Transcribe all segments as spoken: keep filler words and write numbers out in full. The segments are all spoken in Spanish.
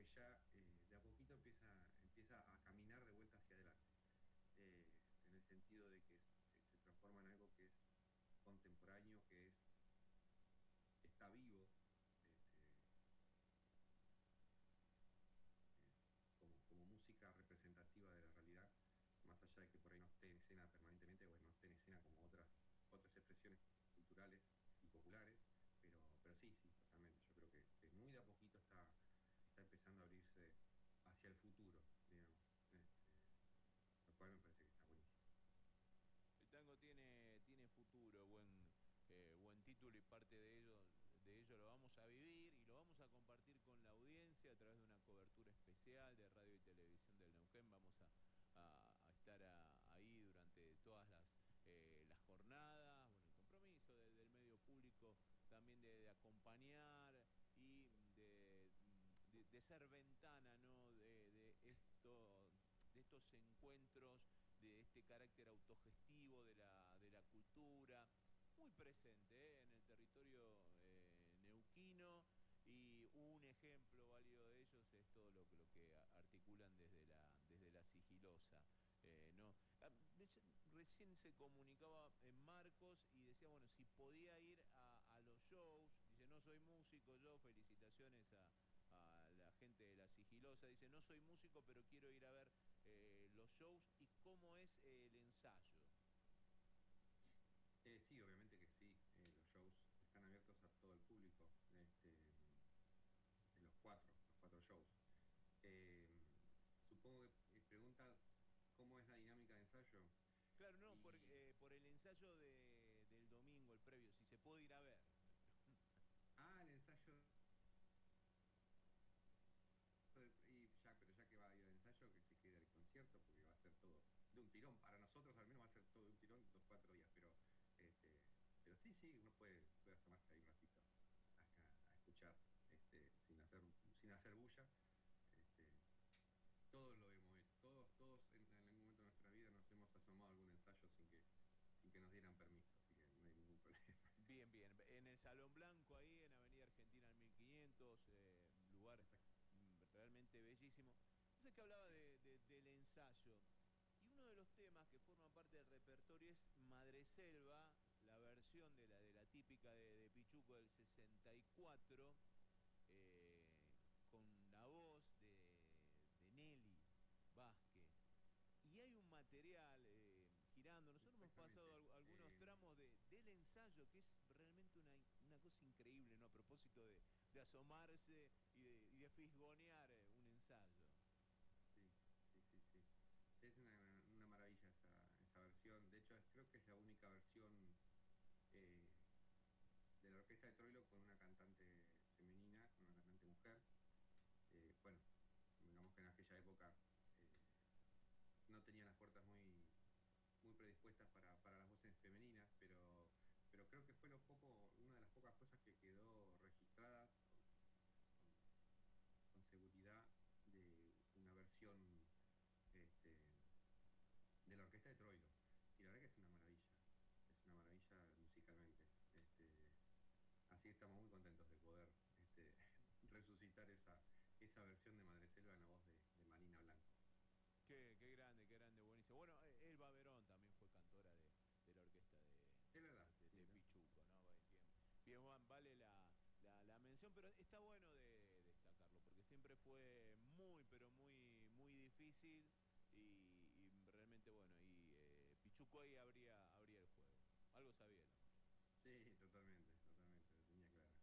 que ya eh, de a poquito empieza, empieza a caminar de vuelta hacia adelante, eh, en el sentido de que se, se transforma en algo que es contemporáneo, que es está vivo, este, eh, como, como música representativa de la realidad, más allá de que por ahí no esté en escena permanentemente, o no esté en escena como otras, otras expresiones culturales y populares, pero, pero sí, sí, totalmente. Yo creo que, que muy de a poquito está, está empezando a abrirse hacia el futuro, digamos, este, lo cual me parece que está buenísimo. El tango tiene, tiene futuro, buen, eh, buen título y parte de ello, de ello lo vamos a vivir y lo vamos a compartir con la audiencia a través de una cobertura especial de radio y televisión del Neuquén. Vamos a, a- a estar a- ahí durante todas las, eh, las jornadas, bueno, el compromiso de- del medio público también de, de acompañar y de, de- de ser ventana, ¿no? de, de esto, de estos encuentros de este carácter autogestivo de la, de la cultura, muy presente, ¿eh? En el territorio eh, neuquino. Y un ejemplo válido de ellos es todo lo, que- lo que articulan desde la, desde la sigilosa. eh, ¿no? Ah, Recién se comunicaba en Marcos y decía, bueno, si podía ir a, a los shows. Dice, no soy músico yo, felicitaciones a, a la gente de la sigilosa. Dice, no soy músico, pero quiero ir a ver eh, los shows y cómo es eh, el ensayo. Eh, sí, obviamente que sí, eh, los shows están abiertos a todo el público, este, de los cuatro, los cuatro shows. Eh, Supongo que eh, preguntas cómo es la dinámica de ensayo. Claro, no, por, Y, eh, por el ensayo de, del domingo, el previo, si se puede ir a ver, me pregunta. ah, el ensayo, del- y ya, pero ya que va a ir al ensayo, que se quede al concierto, porque va a ser todo de un tirón. Para nosotros al menos va a ser todo de un tirón los cuatro días, pero, este, pero sí, sí, uno puede, puede asomarse ahí un ratito acá a escuchar, este, sin hacer, sin hacer bulla. Este, todos lo hemos hecho, todos, todos en, en algún momento de nuestra vida nos hemos asomado a algún ensayo sin que, sin que nos dieran permiso, así que no hay ningún problema. Bien, bien. En el Salón Blanco, ahí en Avenida Argentina en mil quinientos, eh, lugar Exacto. mm, realmente bellísimo. Entonces que hablaba Sí. de, de- del ensayo. Y uno de los temas que forman parte del repertorio es Madreselva, la versión de la, de la típica de, de Pichuco del sesenta y cuatro, eh, con la voz de, de Nelly Vázquez. Y hay un material eh, girando. Nosotros hemos pasado Exactamente. al- algunos Eh, tramos de, del ensayo, que es realmente una, una cosa increíble, ¿no? A propósito de, de asomarse y de, y de fisgonear eh, un ensayo. sí, sí, sí, sí. Sí, es una, una maravilla esa, esa versión. De hecho, es- creo que es la única versión eh, de la orquesta de Troilo con una cantante femenina, con una cantante mujer. Eh, bueno, digamos que en aquella época eh, no tenían las puertas muy, muy predispuestas para, para las voces femeninas, pero, pero creo que fue lo poco, una de las pocas cosas que quedó registradas con, con, con seguridad de una versión este, de la orquesta de Troilo. Y la verdad que es una maravilla, es una maravilla musicalmente. Este, así que estamos muy contentos de poder este, resucitar esa, esa versión de Madreselva en la voz de, de Marina Blanco. Qué, qué grande, qué grande, buenísimo. Bueno, eh, Elba Verón también fue cantora de, de la orquesta de, Es de, verdad, de- sí, de ¿no? Pichuco, ¿no? Bien, bien, Juan, vale la, la- la mención, pero está bueno de destacarlo, porque siempre fue muy, pero muy, muy difícil y, y realmente bueno, y eh, Pichuco ahí abría, abría el juego. Algo sabía el hombre. Sí, totalmente, totalmente, lo tenía clara.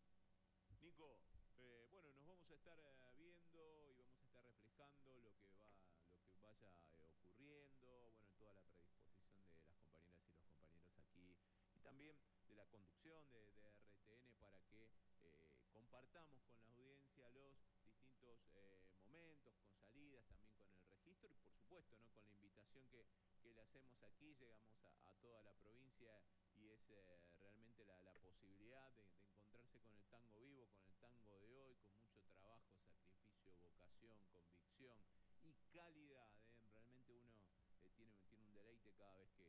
Nico, eh, bueno, nos vamos a estar eh, viendo y vamos a estar reflejando lo que va, lo que vaya eh, ocurriendo, bueno, en toda la predisposición de las compañeras y los compañeros aquí y también de la conducción de, de R T N para que eh, compartamos con la audiencia los distintos eh, momentos, con salidas, también con el registro y por supuesto, ¿no? Con la invitación que, que le hacemos aquí, llegamos a, a toda la provincia y es eh, realmente la, la posibilidad de, de encontrarse con el tango vivo, con el tango de hoy, con mucho trabajo, sacrificio, vocación, convicción y calidad. ¿eh? Realmente uno eh, tiene, tiene un deleite cada vez que